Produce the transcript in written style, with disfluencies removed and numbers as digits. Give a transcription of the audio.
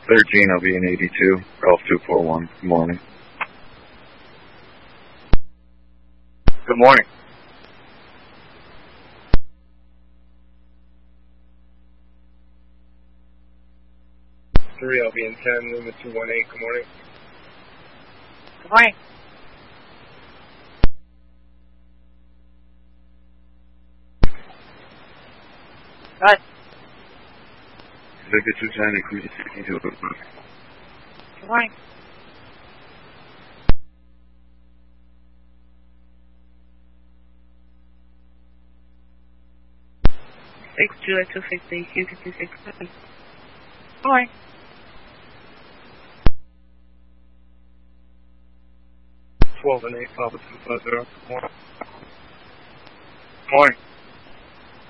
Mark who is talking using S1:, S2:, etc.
S1: 13, I'll be in 82, Golf 241. Good morning. Good morning.
S2: 3, I'll be in 10, Lima 218. Good morning.
S3: Good morning. Good.
S1: Victor 210, Cruise 62.
S3: Good morning. July 250, Q56. Good morning.
S2: 12 and 8, Papa 250. Good morning.
S1: Morning.